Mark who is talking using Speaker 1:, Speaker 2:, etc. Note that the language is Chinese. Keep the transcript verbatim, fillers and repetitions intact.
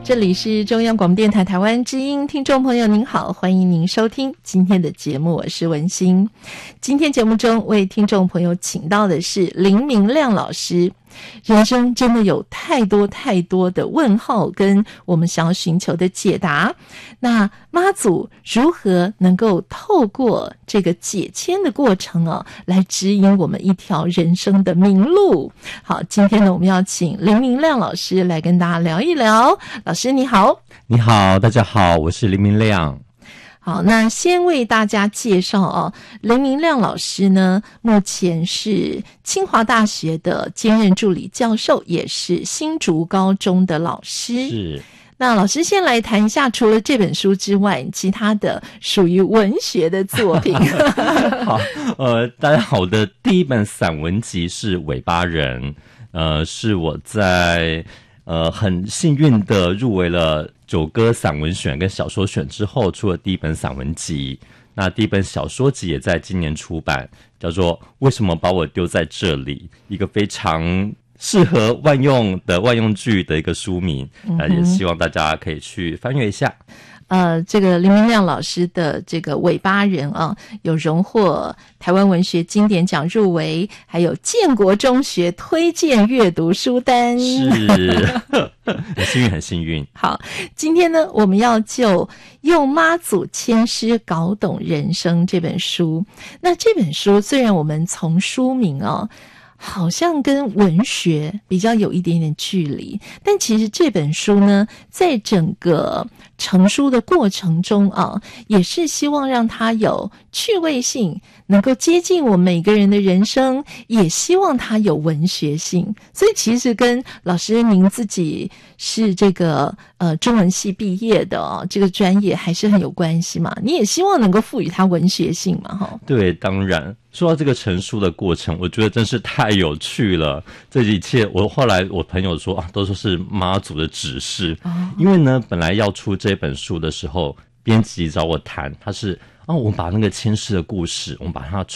Speaker 1: 这里是中央广播电台台湾之音，听众朋友您好，欢迎您收听今天的节目，我是文心。今天节目中为听众朋友请到的是林明亮老师。人生真的有太多太多的问号跟我们想要寻求的解答，那妈祖如何能够透过这个解签的过程啊，来指引我们一条人生的明路。好，今天呢我们要请林明亮老师来跟大家聊一聊。老师你好。
Speaker 2: 你好，大家好，我是林明亮。
Speaker 1: 好，那先为大家介绍哦，林明亮老师呢，目前是清华大学的兼任助理教授，也是新竹高中的老师。
Speaker 2: 是。
Speaker 1: 那老师先来谈一下，除了这本书之外，其他的属于文学的作品。
Speaker 2: 好，呃，大家好，我的第一本散文集是《尾巴人》，呃，是我在呃很幸运的入围了九歌散文选跟小说选之后出了第一本散文集。那第一本小说集也在今年出版，叫做《为什么把我丢在这里》，一个非常适合万用的万用句的一个书名，呃，也希望大家可以去翻阅一下。
Speaker 1: 呃，这个林明亮老师的这个尾巴人啊，有荣获台湾文学经典奖入围，还有建国中学推荐阅读书单。
Speaker 2: 是，很幸运，很幸运。
Speaker 1: 好，今天呢，我们要就用妈祖签诗搞懂人生这本书。那这本书虽然我们从书名哦，好像跟文学比较有一点点距离，但其实这本书呢，在整个成书的过程中啊，也是希望让它有趣味性，能够接近我们每个人的人生，也希望它有文学性。所以其实跟老师您自己是这个呃中文系毕业的哦，这个专业还是很有关系嘛，你也希望能够赋予它文学性嘛，齁。
Speaker 2: 对，当然。说到这个成书的过程，我觉得真是太有趣了。这一切，我后来我朋友说啊，都说是妈祖的指示。哦、因为呢，本来要出这本书的时候，编辑找我谈，他是啊，我们把那个签诗的故事，我们把它